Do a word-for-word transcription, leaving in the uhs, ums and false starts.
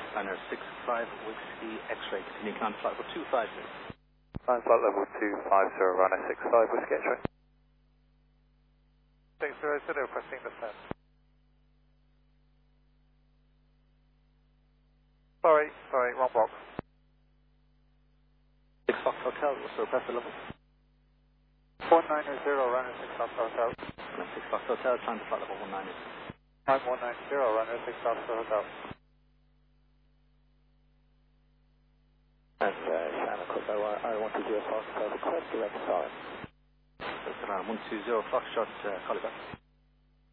Liner six five Whiskey X-ray, continue climb flight level two five zero. Climb flight level two five zero, runner six five Whiskey X-ray. six zero zero, requesting descent. Sorry, sorry, wrong box. six Fox Hotel, what's the request level? one nine zero, runner six Fox Hotel. six Fox Hotel, climb flight level one nine zero. Climb one nine zero, runner six Fox Hotel. And uh, Santa Cruz, I want to do a Fox Hotel, request direct time. That's around one two zero Foxtrot, uh, call it back.